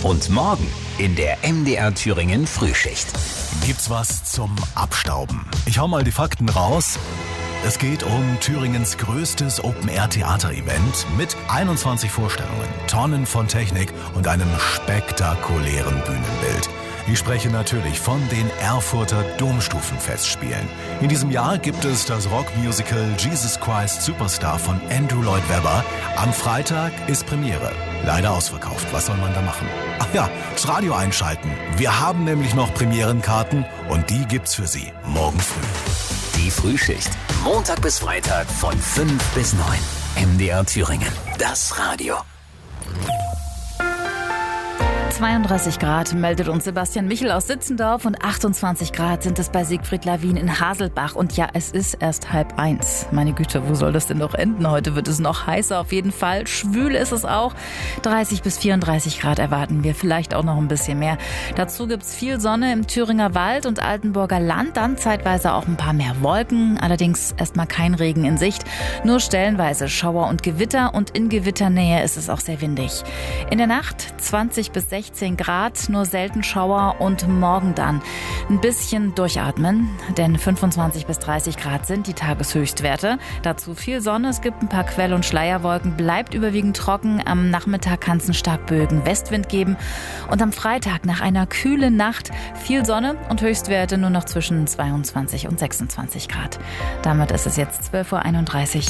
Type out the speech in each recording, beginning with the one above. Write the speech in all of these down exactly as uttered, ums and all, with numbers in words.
Und morgen in der M D R Thüringen Frühschicht. Gibt's was zum Abstauben? Ich hau mal die Fakten raus. Es geht um Thüringens größtes Open-Air-Theater-Event mit einundzwanzig Vorstellungen, Tonnen von Technik und einem spektakulären Bühnenbild. Ich spreche natürlich von den Erfurter Domstufenfestspielen. In diesem Jahr gibt es das Rockmusical Jesus Christ Superstar von Andrew Lloyd Webber. Am Freitag ist Premiere. Leider ausverkauft. Was soll man da machen? Ach ja, das Radio einschalten. Wir haben nämlich noch Premierenkarten und die gibt's für Sie morgen früh. Die Frühschicht. Montag bis Freitag von fünf bis neun. M D R Thüringen. Das Radio. zweiunddreißig Grad meldet uns Sebastian Michel aus Sitzendorf und achtundzwanzig Grad sind es bei Siegfried Lawin in Haselbach. Und ja, es ist erst halb eins. Meine Güte, wo soll das denn noch enden? Heute wird es noch heißer auf jeden Fall. Schwül ist es auch. dreißig bis vierunddreißig Grad erwarten wir, vielleicht auch noch ein bisschen mehr. Dazu gibt's viel Sonne im Thüringer Wald und Altenburger Land, dann zeitweise auch ein paar mehr Wolken. Allerdings erstmal kein Regen in Sicht, nur stellenweise Schauer und Gewitter und in Gewitternähe ist es auch sehr windig. In der Nacht zwanzig bis sechzehn Grad, nur selten Schauer und morgen dann ein bisschen durchatmen, denn fünfundzwanzig bis dreißig Grad sind die Tageshöchstwerte. Dazu viel Sonne, es gibt ein paar Quell- und Schleierwolken, bleibt überwiegend trocken. Am Nachmittag kann es einen stark böigen Westwind geben und am Freitag nach einer kühlen Nacht viel Sonne und Höchstwerte nur noch zwischen zweiundzwanzig und sechsundzwanzig Grad. Damit ist es jetzt zwölf Uhr einunddreißig.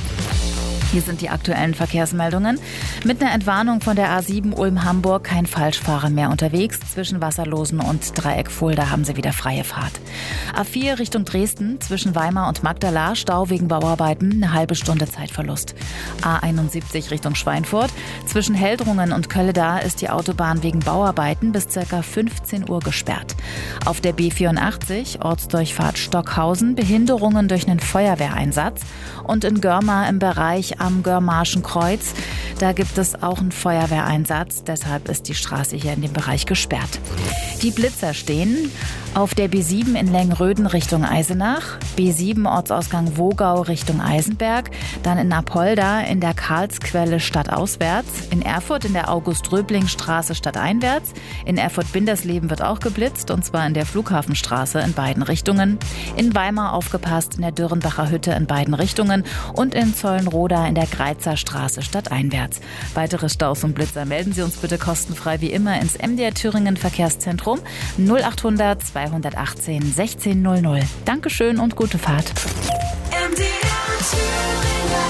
Hier sind die aktuellen Verkehrsmeldungen. Mit einer Entwarnung von der A sieben Ulm-Hamburg kein Falschfahrer mehr unterwegs. Zwischen Wasserlosen und Dreieck Fulda haben sie wieder freie Fahrt. A vier Richtung Dresden zwischen Weimar und Magdala, Stau wegen Bauarbeiten, eine halbe Stunde Zeitverlust. A einundsiebzig Richtung Schweinfurt. Zwischen Heldrungen und Kölleda ist die Autobahn wegen Bauarbeiten bis ca. fünfzehn Uhr gesperrt. Auf der B vierundachtzig, Ortsdurchfahrt Stockhausen, Behinderungen durch einen Feuerwehreinsatz. Und in Görma im Bereich am Görmarschen Kreuz, da gibt es auch einen Feuerwehreinsatz. Deshalb ist die Straße hier in dem Bereich gesperrt. Die Blitzer stehen auf der B sieben in Lengröden Richtung Eisenach, B sieben Ortsausgang Wogau Richtung Eisenberg, dann in Apolda in der Karlsquelle stadtauswärts, in Erfurt in der August-Röbling-Straße stadteinwärts, in Erfurt-Bindersleben wird auch geblitzt und zwar in der Flughafenstraße in beiden Richtungen, in Weimar aufgepasst in der Dürrenbacher Hütte in beiden Richtungen und in Zollenroda in der Greizer Straße stadteinwärts. Weitere Staus und Blitzer melden Sie uns bitte kostenfrei wie immer ins M D R Thüringen Verkehrszentrum null achthundert zweihundertachtzehn sechzehnhundert. Dankeschön und gute Fahrt. M D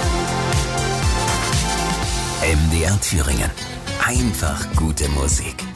R Thüringen. M D R Thüringen. Einfach gute Musik.